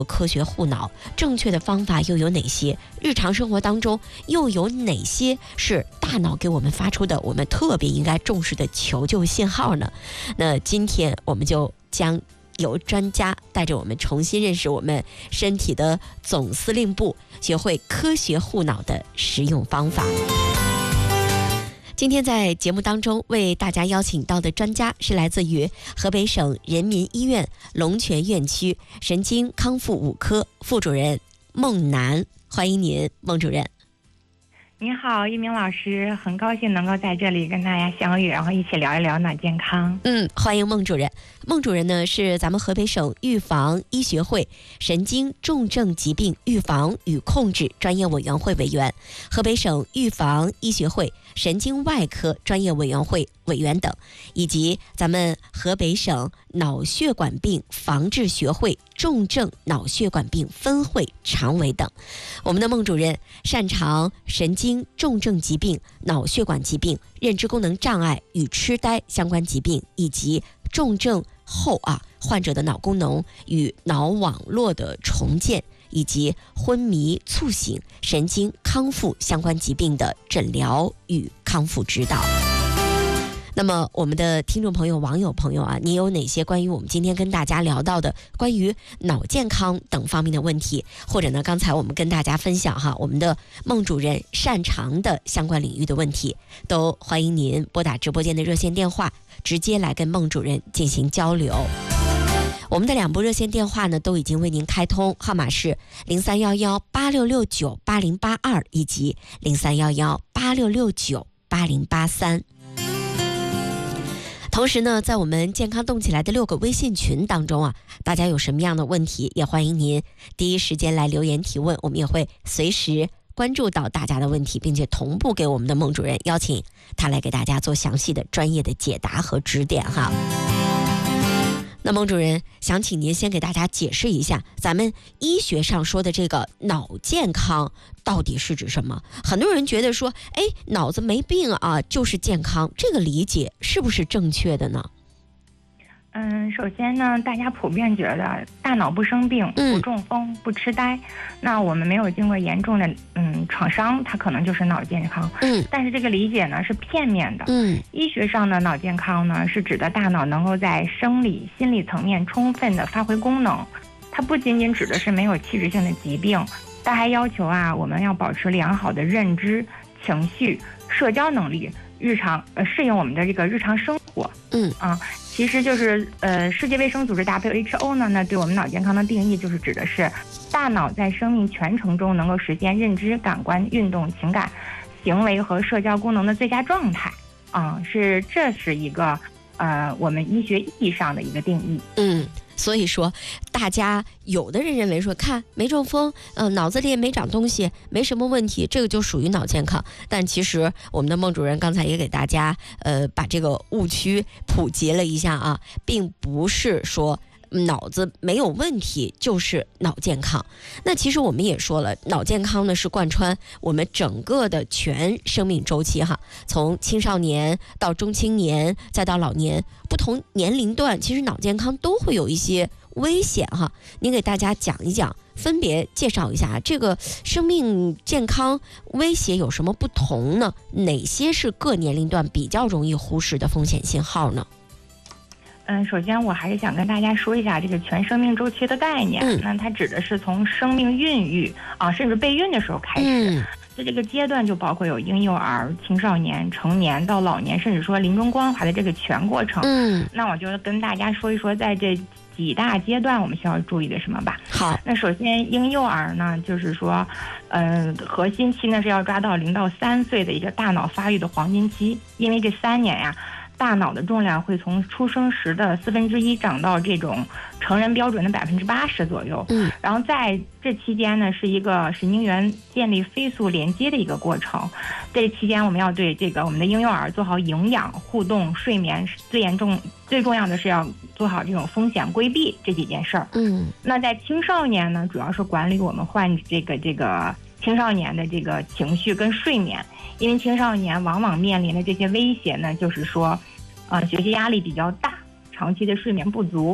科学护脑，正确的方法又有哪些？日常生活当中又有哪些是大脑给我们发出的我们特别应该重视的求救信号呢？那今天我们就将由专家带着我们重新认识我们身体的总司令部，学会科学护脑的实用方法。今天在节目当中为大家邀请到的专家是来自于河北省人民医院龙泉院区神经康复5科副主任孟楠，欢迎您，孟主任。 你好，一鸣老师，很高兴能够在这里跟大家相遇，然后一起聊一聊脑健康。 欢迎孟主任。孟主任呢是咱们河北省预防医学会神经重症疾病预防与控制专业委员会委员，河北省预防医学会神经外科专业委员会委员等，以及咱们河北省脑血管病防治学会重症脑血管病分会常委等。我们的孟主任擅长神经重症疾病、脑血管疾病、认知功能障碍与痴呆相关疾病，以及重症后患者的脑功能与脑网络的重建，以及昏迷、猝醒、神经康复相关疾病的诊疗与康复指导。那么我们的听众朋友、网友朋友你有哪些关于我们今天跟大家聊到的关于脑健康等方面的问题，或者呢刚才我们跟大家分享我们的孟主任擅长的相关领域的问题，都欢迎您拨打直播间的热线电话，直接来跟孟主任进行交流。我们的2部热线电话呢都已经为您开通，号码是031186698082以及031186698083。同时呢，在我们健康动起来的6个微信群当中大家有什么样的问题，也欢迎您第一时间来留言提问，我们也会随时关注到大家的问题，并且同步给我们的孟主任，邀请他来给大家做详细的专业的解答和指点那孟主任，想请您先给大家解释一下，咱们医学上说的这个脑健康到底是指什么？很多人觉得说，脑子没病就是健康，这个理解是不是正确的呢？ 首先呢，大家普遍觉得大脑不生病、不中风、不痴呆，那我们没有经过严重的创伤，它可能就是脑健康。但是这个理解呢是片面的。医学上的脑健康呢是指的大脑能够在生理、心理层面充分的发挥功能，它不仅仅指的是没有器质性的疾病，它还要求我们要保持良好的认知、情绪、社交能力，适应我们的这个日常生活。其实就是世界卫生组织 WHO 呢，那对我们脑健康的定义就是指的是大脑在生命全程中能够实现认知、感官、运动、情感、行为和社交功能的最佳状态。这是一个我们医学意义上的一个定义。 所以说大家有的人认为说，看没中风，脑子里也没长东西，没什么问题，这个就属于脑健康。但其实我们的孟主任刚才也给大家把这个误区普及了一下并不是说脑子没有问题就是脑健康。那其实我们也说了，脑健康呢是贯穿我们整个的全生命周期从青少年到中青年再到老年，不同年龄段其实脑健康都会有一些危险您给大家讲一讲，分别介绍一下这个生命健康威胁有什么不同呢？哪些是各年龄段比较容易忽视的风险信号呢？ 首先我还是想跟大家说一下这个全生命周期的概念。那它指的是从生命孕育甚至备孕的时候开始，这个阶段就包括有婴幼儿、青少年、成年到老年，甚至说临终关怀的这个全过程。那我就跟大家说一说，在这几大阶段我们需要注意的什么吧。 好， 那首先婴幼儿呢，就是说核心期呢是要抓到0到3岁的一个大脑发育的黄金期，因为这3年大脑的重量会从出生时的1/4长到这种成人标准的80%左右。然后在这期间呢，是一个神经元建立飞速连接的一个过程。这期间我们要对这个我们的婴幼儿做好营养、互动、睡眠，最重要的是要做好这种风险规避这几件事儿。那在青少年呢，主要是管理我们这个青少年的这个情绪跟睡眠，因为青少年往往面临的这些威胁呢，就是说学习压力比较大，长期的睡眠不足，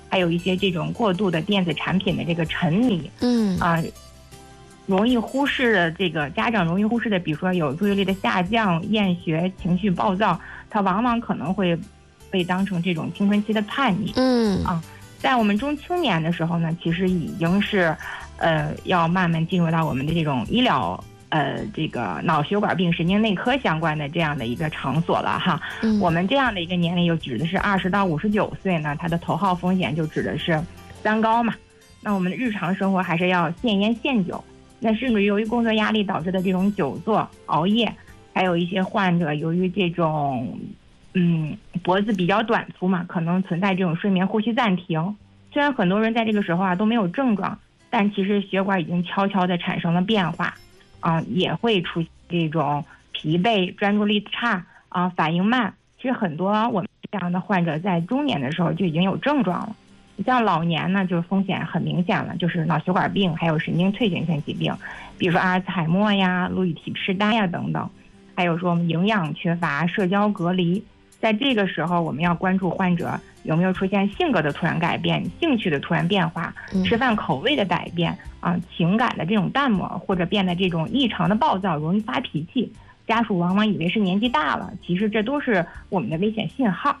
还有一些这种过度的电子产品的这个沉迷，容易忽视的这个家长容易忽视的，比如说有注意力的下降、厌学、情绪暴躁，它往往可能会被当成这种青春期的叛逆。在我们中青年的时候呢，其实已经是要慢慢进入到我们的这种医疗这个脑血管病、神经内科相关的这样的一个场所了哈。我们这样的一个年龄又指的是20到59岁呢，它的头号风险就指的是三高嘛。那我们的日常生活还是要限烟限酒。那甚至由于工作压力导致的这种久坐、熬夜，还有一些患者由于这种脖子比较短粗嘛，可能存在这种睡眠呼吸暂停。虽然很多人在这个时候都没有症状，但其实血管已经悄悄地产生了变化，也会出现这种疲惫、专注力差反应慢。其实很多我们这样的患者在中年的时候就已经有症状了。像老年呢，就是风险很明显了，就是脑血管病，还有神经退行性疾病，比如说阿尔茨海默呀、路易体痴呆呀等等。还有说我们营养缺乏、社交隔离，在这个时候我们要关注患者有没有出现性格的突然改变、兴趣的突然变化、吃饭口味的改变情感的这种淡漠，或者变得这种异常的暴躁、容易发脾气。家属往往以为是年纪大了，其实这都是我们的危险信号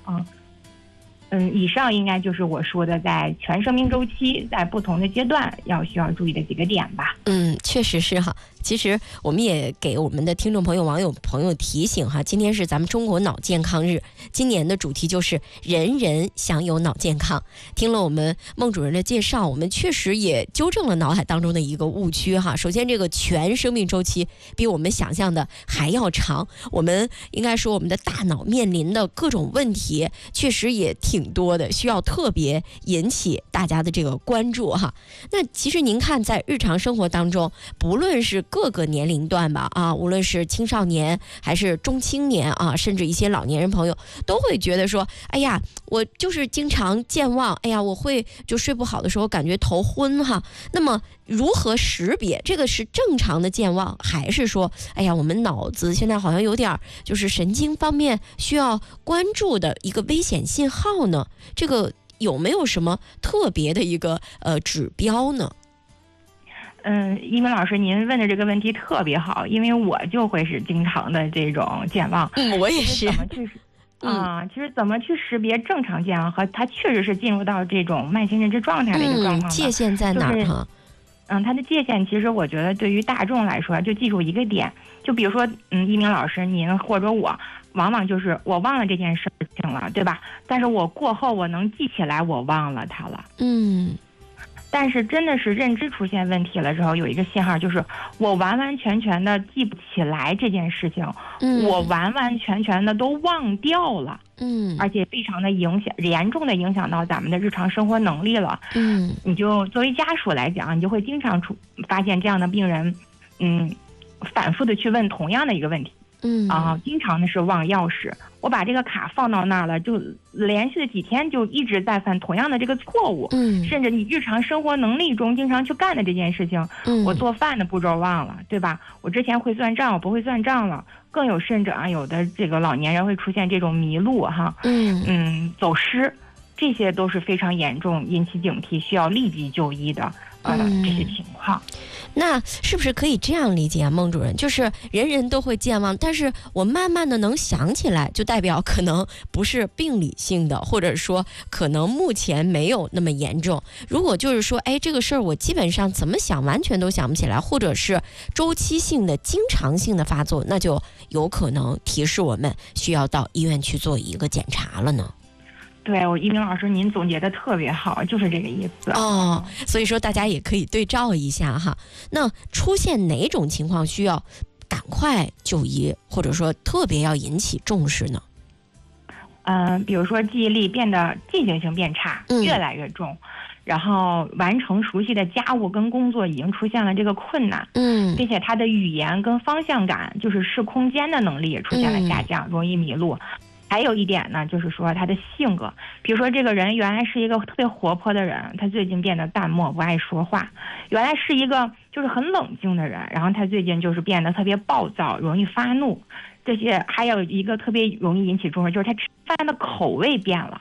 以上应该就是我说的在全生命周期在不同的阶段需要注意的几个点吧。 确实是哈。其实我们也给我们的听众朋友、网友朋友提醒哈，今天是咱们中国脑健康日，今年的主题就是人人享有脑健康。听了我们孟主任的介绍，我们确实也纠正了脑海当中的一个误区哈。首先，这个全生命周期比我们想象的还要长，我们应该说我们的大脑面临的各种问题确实也挺多的，需要特别引起大家的这个关注哈。那其实您看，在日常生活当中，不论是各个年龄段吧无论是青少年还是中青年甚至一些老年人朋友，都会觉得说，哎呀，我就是经常健忘，哎呀，我会就睡不好的时候感觉头昏哈。那么如何识别这个是正常的健忘，还是说，哎呀，我们脑子现在好像有点就是神经方面需要关注的一个危险信号呢？这个有没有什么特别的一个指标呢？ 一鸣老师，您问的这个问题特别好，因为我就会是经常的这种健忘。 我也是。 其实怎么去识别正常健忘和它确实是进入到这种慢性认知状态的一个状况界限在哪儿哈？ 它的界限其实我觉得对于大众来说，就记住一个点，就比如说一鸣老师您或者我，往往就是我忘了这件事情了，对吧？但是我过后我能记起来我忘了它了。但是真的是认知出现问题了之后，有一个信号就是我完完全全的记不起来这件事情，我完完全全的都忘掉了，而且非常的严重的影响到咱们的日常生活能力了。你就作为家属来讲，你就会经常发现这样的病人，反复的去问同样的一个问题。经常的是忘钥匙，我把这个卡放到那儿了，就连续的几天就一直在犯同样的这个错误。甚至你日常生活能力中经常去干的这件事情，我做饭的步骤忘了，对吧？我之前会算账，我不会算账了。更有甚者有的这个老年人会出现这种迷路走失，这些都是非常严重，引起警惕，需要立即就医的这些情况。 那是不是可以这样理解啊，孟主任？就是人人都会健忘，但是我慢慢的能想起来，就代表可能不是病理性的，或者说可能目前没有那么严重。如果就是说，这个事儿我基本上怎么想完全都想不起来，或者是周期性的、经常性的发作，那就有可能提示我们需要到医院去做一个检查了呢。 对，一鸣老师您总结的特别好，就是这个意思所以说大家也可以对照一下哈。那出现哪种情况需要赶快就医，或者说特别要引起重视呢？ 比如说记忆力变得进行性变差，越来越重，然后完成熟悉的家务跟工作已经出现了这个困难，并且他的语言跟方向感，就是视空间的能力也出现了下降，容易迷路。还有一点呢，就是说他的性格，比如说这个人原来是一个特别活泼的人，他最近变得淡漠不爱说话；原来是一个就是很冷静的人，然后他最近就是变得特别暴躁，容易发怒。这些还有一个特别容易引起重视，就是他吃饭的口味变了。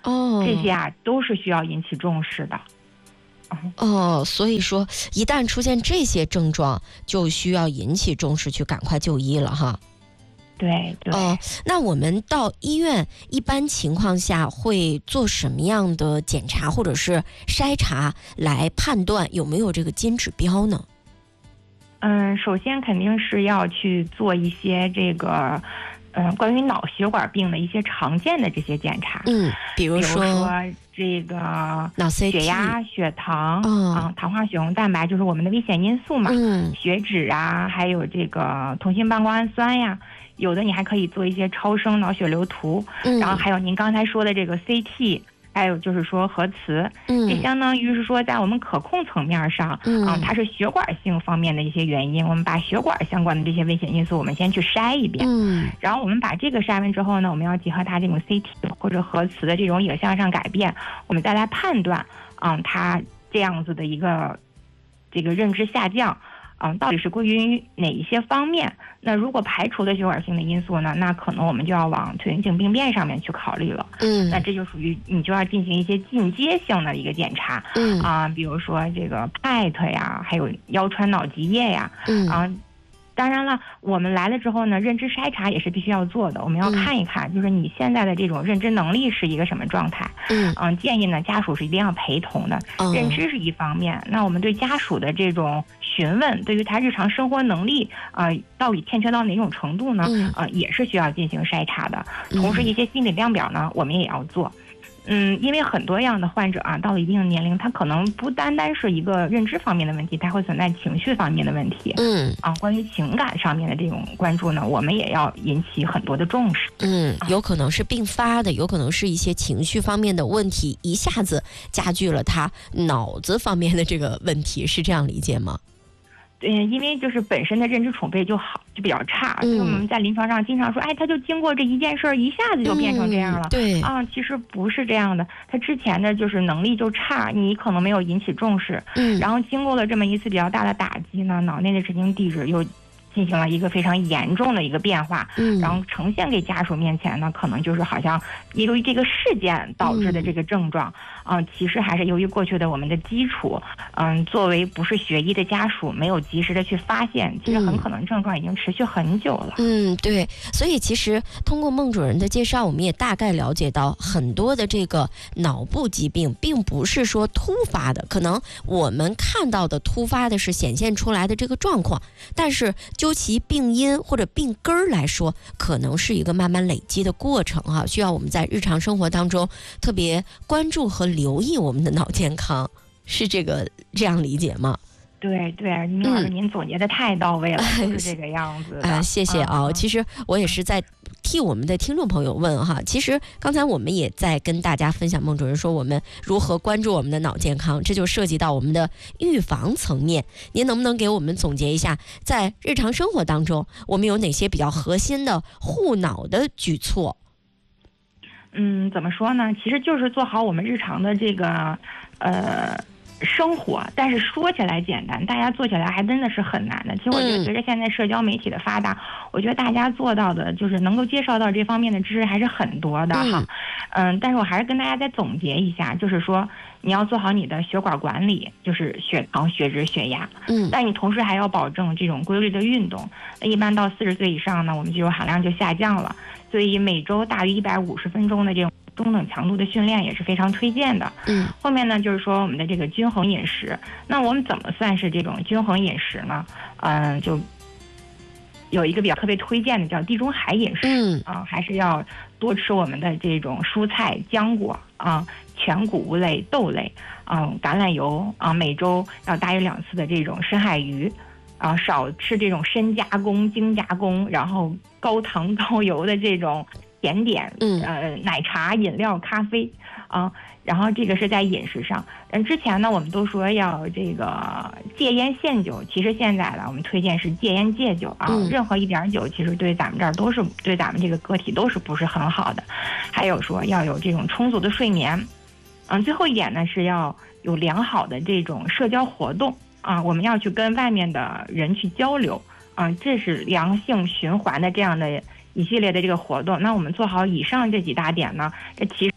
这些都是需要引起重视的。 所以说一旦出现这些症状，就需要引起重视，去赶快就医了哈。 对。 那我们到医院一般情况下会做什么样的检查或者是筛查来判断有没有这个金指标呢？ 首先肯定是要去做一些这个关于脑血管病的一些常见的这些检查。比如说这个脑 CT、 血压、血糖糖化血红蛋白，就是我们的危险因素嘛。血脂啊，还有这个同心半胱氨酸呀，有的你还可以做一些超声脑血流图。然后还有您刚才说的这个 CT， 还有就是说核磁。这相当于是说在我们可控层面上，它是血管性方面的一些原因，我们把血管相关的这些危险因素我们先去筛一遍。然后我们把这个筛完之后呢，我们要结合它这种 CT 或者核磁的这种影像上改变，我们再来判断它这样子的一个这个认知下降到底是归于哪一些方面。那如果排除了血管性的因素呢，那可能我们就要往退行性病变上面去考虑了。那这就属于你就要进行一些进阶性的一个检查。比如说这个 PET 呀，还有腰穿脑脊液呀。当然了，我们来了之后呢，认知筛查也是必须要做的。我们要看一看，就是你现在的这种认知能力是一个什么状态。建议呢，家属是一定要陪同的。认知是一方面，那我们对家属的这种询问，对于他日常生活能力到底欠缺到哪种程度呢？也是需要进行筛查的。同时，一些心理量表呢，我们也要做。因为很多样的患者到了一定的年龄，他可能不单单是一个认知方面的问题，他会存在情绪方面的问题。关于情感上面的这种关注呢，我们也要引起很多的重视。 有可能是并发的，有可能是一些情绪方面的问题，一下子加剧了他脑子方面的这个问题，是这样理解吗？ 因为就是本身的认知储备就比较差，所以我们在临床上经常说，他就经过这一件事儿，一下子就变成这样了。其实不是这样的，他之前的就是能力就差，你可能没有引起重视。然后经过了这么一次比较大的打击呢，脑内的神经递质又进行了一个非常严重的一个变化。然后呈现给家属面前呢，可能就是好像由于这个事件导致的这个症状。其实还是由于过去的我们的基础，作为不是学医的家属没有及时的去发现，其实很可能症状已经持续很久了。 对，所以其实通过孟主任的介绍，我们也大概了解到很多的这个脑部疾病并不是说突发的，可能我们看到的突发的是显现出来的这个状况，但是究其病因或者病根儿来说，可能是一个慢慢累积的过程需要我们在日常生活当中特别关注和留意我们的脑健康，是这样理解吗？ 对，明老师您总结的太到位了，就是这个样子的。 谢谢其实我也是在替我们的听众朋友问其实刚才我们也在跟大家分享，孟主任说我们如何关注我们的脑健康，这就涉及到我们的预防层面。您能不能给我们总结一下，在日常生活当中我们有哪些比较核心的护脑的举措？ 怎么说呢？其实就是做好我们日常的这个生活，但是说起来简单，大家做起来还真的是很难的。其实我觉得随着现在社交媒体的发达，我觉得大家做到的就是能够介绍到这方面的知识还是很多的但是我还是跟大家再总结一下，就是说你要做好你的血管管理，就是血糖、血脂、血压。但你同时还要保证这种规律的运动。那一般到40岁以上呢，我们肌肉含量就下降了，所以每周大于150分钟的这种中等强度的训练也是非常推荐的。后面呢就是说我们的这个均衡饮食。那我们怎么算是这种均衡饮食呢？就有一个比较特别推荐的叫地中海饮食。还是要多吃我们的这种蔬菜、浆果全谷物类、豆类橄榄油每周要大于2次的这种深海鱼少吃这种深加工、精加工，然后高糖高油的这种甜点，奶茶、饮料、咖啡然后这个是在饮食上。之前呢我们都说要这个戒烟限酒，其实现在呢我们推荐是戒烟戒酒任何一点酒其实对咱们这儿都是对咱们这个个体都是不是很好的。还有说要有这种充足的睡眠。最后一点呢是要有良好的这种社交活动我们要去跟外面的人去交流这是良性循环的这样的一系列的这个活动。那我们做好以上这几大点呢，这其实就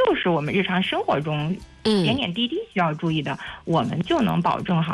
就是我们日常生活中点点滴滴需要注意的，我们就能保证好